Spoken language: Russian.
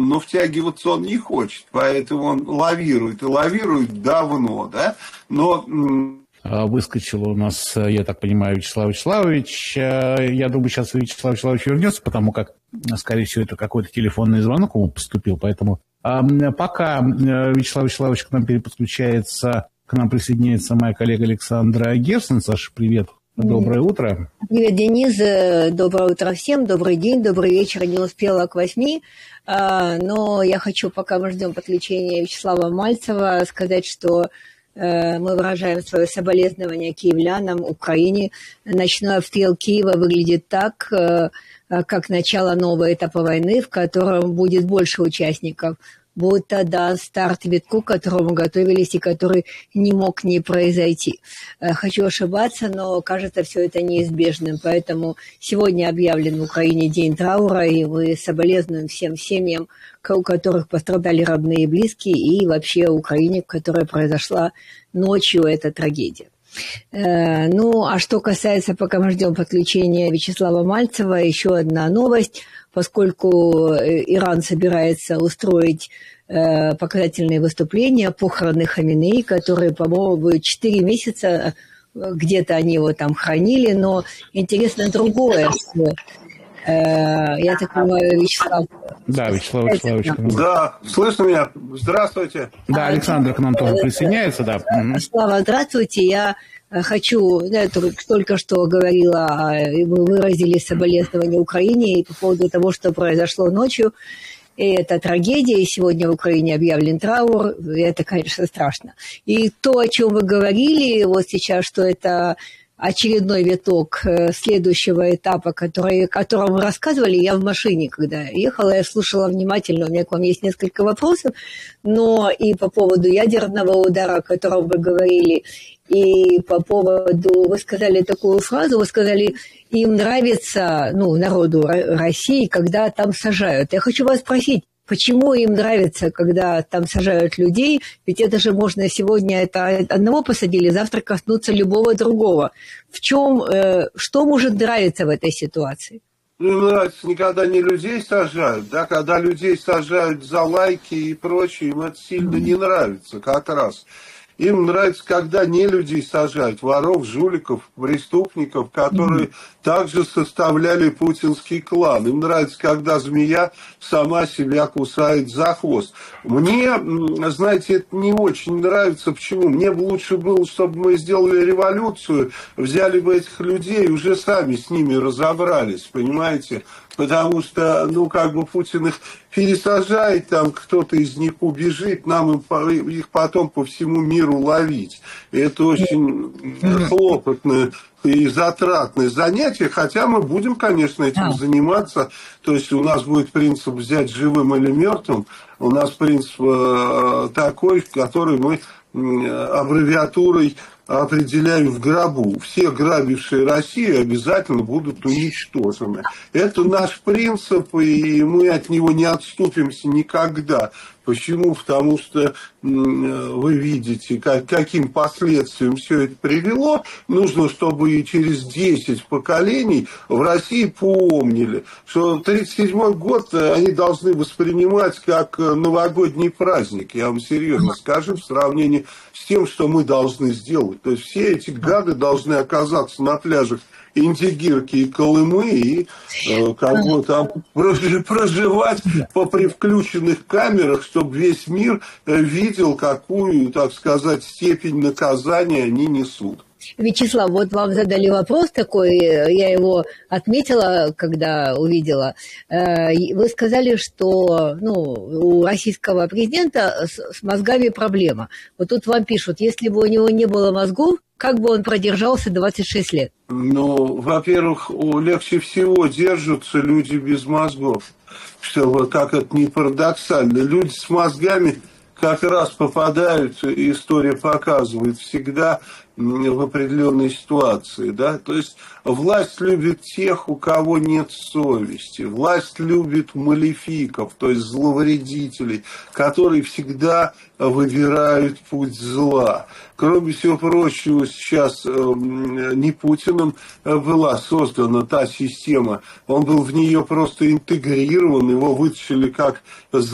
но втягиваться он не хочет, поэтому он лавирует, и лавирует давно, да, но... Выскочил у нас, я так понимаю, Вячеслав Вячеславович. Я думаю, сейчас Вячеслав Вячеславович вернется, потому как, скорее всего, это какой-то телефонный звонок ему поступил. Поэтому пока Вячеслав Вячеславович к нам переподключается, к нам присоединяется моя коллега Александра Герсен. Саша, привет. Доброе утро. Привет, Денис. Доброе утро всем. Добрый день, добрый вечер. Не успела к 8. Но я хочу, пока мы ждем подключения Вячеслава Мальцева, сказать, что мы выражаем свое соболезнование киевлянам, Украине. Ночной обстрел Киева выглядит так, как начало нового этапа войны, в котором будет больше участников. Будто даст старт витку, к которому готовились и который не мог не произойти. Хочу ошибаться, но кажется все это неизбежным. Поэтому сегодня объявлен в Украине день траура, и мы соболезнуем всем семьям, у которых пострадали родные и близкие, и вообще Украине, в которой произошла ночью эта трагедия. Ну, а что касается, пока мы ждем подключения Вячеслава Мальцева, еще одна новость. Поскольку Иран собирается устроить показательные выступления, похороны Хаминеи, которые, по-моему, будут 4 месяца, где-то они его там хранили, но интересно другое. Я так понимаю, Вячеслав... Да, Вячеслав Вячеславович. Да, слышно меня? Здравствуйте. Да, Александр к нам тоже присоединяется, да. Слава, здравствуйте. Я хочу, я только что говорила, вы выразили соболезнования Украине по поводу того, что произошло ночью. И это трагедия, и сегодня в Украине объявлен траур, и это, конечно, страшно. И то, о чем вы говорили вот сейчас, что это очередной виток следующего этапа, о котором вы рассказывали, я в машине, когда ехала, я слушала внимательно, у меня к вам есть несколько вопросов, но и по поводу ядерного удара, о котором вы говорили, и по поводу, вы сказали такую фразу, вы сказали, им нравится, народу России, когда там сажают. Я хочу вас спросить, почему им нравится, когда там сажают людей? Ведь это же можно сегодня одного посадили, завтра коснуться любого другого. В чем, что может нравиться в этой ситуации? Им нравится, никогда не людей сажают, да, когда людей сажают за лайки и прочее, им это сильно не нравится как раз. Им нравится, когда не людей сажают, воров, жуликов, преступников, которые также составляли путинский клан. Им нравится, когда змея сама себя кусает за хвост. Мне, знаете, это не очень нравится. Почему? Мне бы лучше было, чтобы мы сделали революцию, взяли бы этих людей и уже сами с ними разобрались, понимаете? Потому что, Путин их пересажает, там кто-то из них убежит, нам их потом по всему миру ловить. И это очень хлопотное и затратное занятие, хотя мы будем, конечно, этим заниматься. То есть у нас будет принцип взять живым или мертвым. У нас принцип такой, который мы аббревиатурой определяем в гробу. Все грабившие Россию обязательно будут уничтожены. Это наш принцип, и мы от него не отступимся никогда. Почему? Потому что вы видите, каким последствиям все это привело. Нужно, чтобы и через 10 поколений в России помнили, что 1937 год они должны воспринимать как новогодний праздник. Я вам серьезно скажу, в сравнении с тем, что мы должны сделать. То есть все эти гады должны оказаться на пляжах Индигирки и Колымы и там проживать по привключенных камерах, чтобы весь мир видел, какую, так сказать, степень наказания они несут. Вячеслав, вот вам задали вопрос такой, я его отметила, когда увидела. Вы сказали, что у российского президента с мозгами проблема. Вот тут вам пишут, если бы у него не было мозгов, как бы он продержался 26 лет? Во-первых, легче всего держатся люди без мозгов. Что, как это ни парадоксально, люди с мозгами как раз попадают, история показывает, всегда в определенной ситуации, да, то есть власть любит тех, у кого нет совести, власть любит малефиков, то есть зловредителей, которые всегда выбирают путь зла. Кроме всего прочего, сейчас не Путиным была создана та система, он был в нее просто интегрирован, его вытащили как